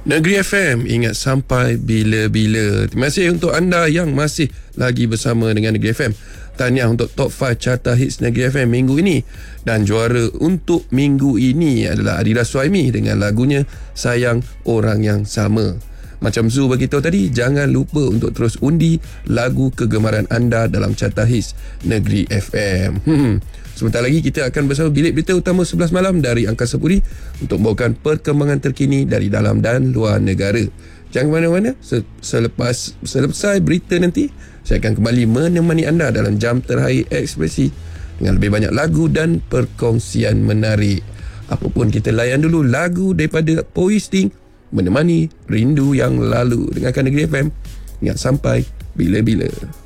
Negeri FM, ingat sampai bila-bila. Terima kasih untuk anda yang masih lagi bersama dengan Negeri FM. Tahniah untuk Top 5 Carta Hits Negeri FM minggu ini. Dan juara untuk minggu ini adalah Adira Suhaimi dengan lagunya Sayang Orang Yang Sama. Macam Zu beritahu tadi, jangan lupa untuk terus undi lagu kegemaran anda dalam Carta Hits Negeri FM. Sebentar lagi kita akan bersama Bilik Berita Utama 11 malam dari Angkasa Puri untuk membawakan perkembangan terkini dari dalam dan luar negara. Jangan ke mana-mana, selesai berita nanti saya akan kembali menemani anda dalam jam terakhir ekspresi dengan lebih banyak lagu dan perkongsian menarik. Apapun, kita layan dulu lagu daripada Pois Ting, Menemani Rindu Yang Lalu. Dengarkan Negeri FM, ingat sampai bila-bila.